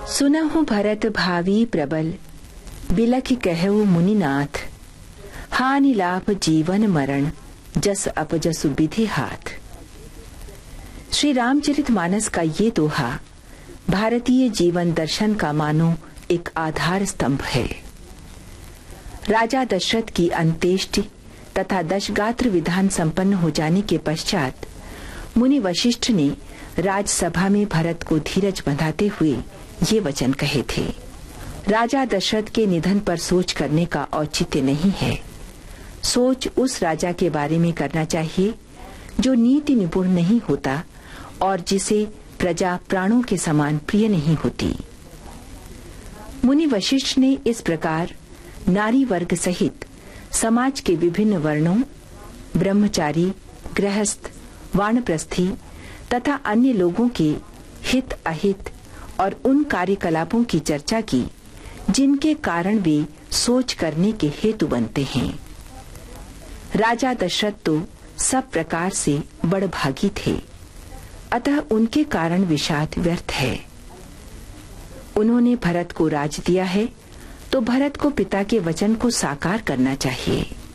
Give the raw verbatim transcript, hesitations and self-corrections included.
सुनहु भरत भावी प्रबल, बिलखि कहु मुनिनाथ। हानि लाभ जीवन मरण, जस अपजसु विधि हाथ। श्री रामचरितमानस का ये दोहा भारतीय जीवन दर्शन का मानो एक आधार स्तंभ है। राजा दशरथ की अंत्येष्टि तथा दशगात्र विधान संपन्न हो जाने के पश्चात मुनि वशिष्ठ ने राजसभा में भरत को धीरज बंधाते हुए ये वचन कहे थे। राजा दशरथ के निधन पर सोच करने का औचित्य नहीं है। सोच उस राजा के बारे में करना चाहिए जो नीति निपुण नहीं होता और जिसे प्रजा प्राणों के समान प्रिय नहीं होती। मुनि वशिष्ठ ने इस प्रकार नारी वर्ग सहित समाज के विभिन्न वर्णों, ब्रह्मचारी, गृहस्थ, वानप्रस्थी तथा अन्य लोगों के हित अहित और उन कार्यकलापों की चर्चा की जिनके कारण वे सोच करने के हेतु बनते हैं। राजा दशरथ तो सब प्रकार से बड़भागी थे, अतः उनके कारण विषाद व्यर्थ है। उन्होंने भरत को राज दिया है तो भरत को पिता के वचन को साकार करना चाहिए।